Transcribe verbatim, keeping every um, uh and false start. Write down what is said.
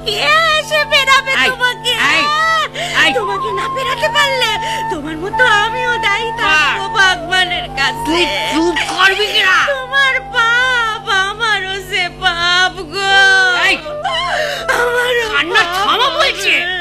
কে এসে বেরাবে তোমাকে? তোমাকে না বেরাতে পারলে তোমার মতো আমিও দায়ী থাকবো ভগবানের কাছে। চুপ করবি কিনা? তোমার পাপ আমারও সে পাপ গো, আমারও কান্না থামা বলছে।